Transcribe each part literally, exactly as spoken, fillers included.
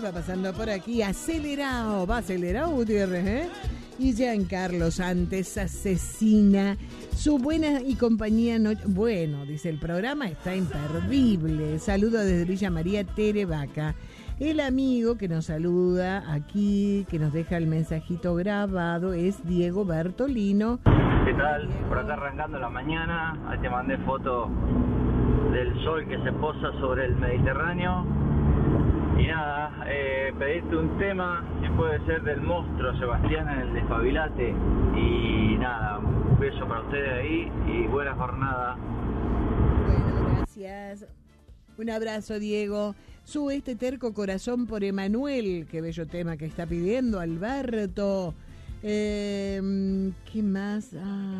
va pasando por aquí, acelerado, va acelerado Gutiérrez, ¿eh? Y Giancarlo Santos asesina su buena y compañía noche. Bueno, dice, el programa está imperdible. Saludo desde Villa María Terevaca. El amigo que nos saluda aquí, que nos deja el mensajito grabado, es Diego Bertolino. ¿Qué tal? Por acá arrancando la mañana, ahí te mandé foto del sol que se posa sobre el Mediterráneo. Y nada, eh, pedirte un tema, si puede ser del monstruo Sebastián en el Despabilate. Y nada, un beso para ustedes ahí y buena jornada. Bueno, gracias. Un abrazo, Diego. Sube este terco corazón por Emanuel. Qué bello tema que está pidiendo Alberto. Eh, ¿Qué más?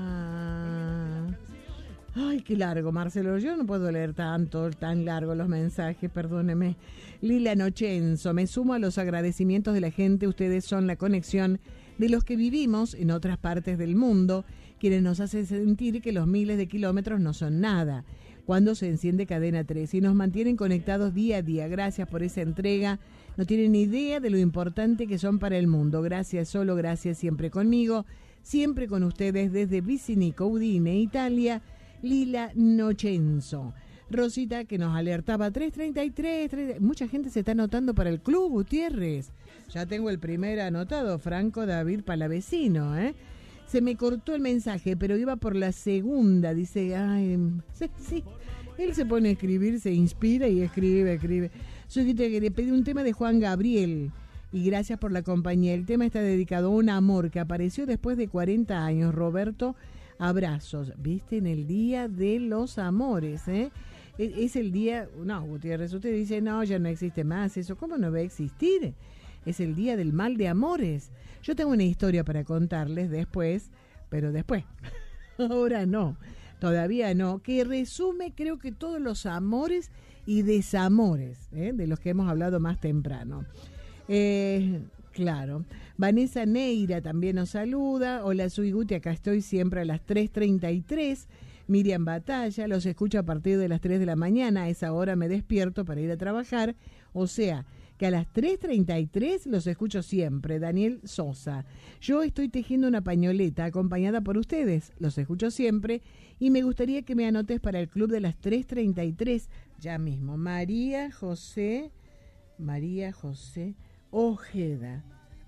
Ah... Ay, qué largo, Marcelo. Yo no puedo leer tanto, tan largo los mensajes, perdóneme. Lila Nochenzo, me sumo a los agradecimientos de la gente. Ustedes son la conexión de los que vivimos en otras partes del mundo, quienes nos hacen sentir que los miles de kilómetros no son nada. Cuando se enciende Cadena tres y nos mantienen conectados día a día. Gracias por esa entrega. No tienen ni idea de lo importante que son para el mundo. Gracias, solo gracias, siempre conmigo, siempre con ustedes desde Vicinico, Udine, Italia. Lila Nochenzo. Rosita que nos alertaba tres treinta y tres, tres, mucha gente se está anotando para el club, Gutiérrez. Ya tengo el primer anotado, Franco David Palavecino, ¿eh? Se me cortó el mensaje, pero iba por la segunda, dice, ay, sí, sí. Él se pone a escribir, se inspira y escribe, escribe. Soy que le pedí un tema de Juan Gabriel y gracias por la compañía. El tema está dedicado a un amor que apareció después de cuarenta años, Roberto. Abrazos, viste, en el Día de los Amores, ¿eh? Es el día, no, Gutiérrez, usted dice, no, ya no existe más eso, ¿cómo no va a existir? Es el Día del Mal de Amores. Yo tengo una historia para contarles después, pero después, ahora no, todavía no, que resume creo que todos los amores y desamores, ¿eh? De los que hemos hablado más temprano. Eh... Claro. Vanessa Neira también nos saluda. Hola, soy Guti, acá estoy siempre a las tres treinta y tres. Miriam Batalla, los escucho a partir de las tres de la mañana. A esa hora me despierto para ir a trabajar. O sea, que a las tres treinta y tres los escucho siempre. Daniel Sosa. Yo estoy tejiendo una pañoleta acompañada por ustedes. Los escucho siempre y me gustaría que me anotes para el club de las tres treinta y tres. Ya mismo. María José. María José. Ojeda,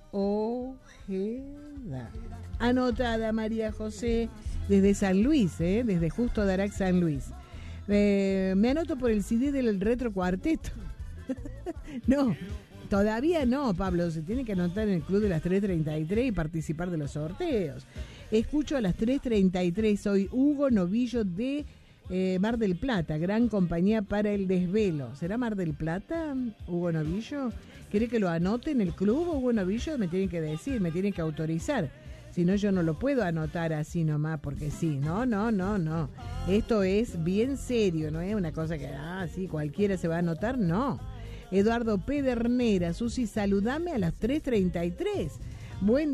Ojeda. Anotada María José desde San Luis, ¿eh? Desde Justo Darac, San Luis. Eh, me anoto por el C D del Retro Cuarteto. No, todavía no, Pablo. Se tiene que anotar en el club de las tres treinta y tres y participar de los sorteos. Escucho a las tres treinta y tres. Soy Hugo Novillo de eh, Mar del Plata, gran compañía para el desvelo. ¿Será Mar del Plata, Hugo Novillo? ¿Quiere que lo anote en el club, Hugo Novillo? Me tienen que decir, me tienen que autorizar. Si no, yo no lo puedo anotar así nomás, porque sí. No, no, no, no. Esto es bien serio, no es una cosa que, ah, sí, cualquiera se va a anotar, no. Eduardo Pedernera, Susi, saludame a las tres treinta y tres. Buen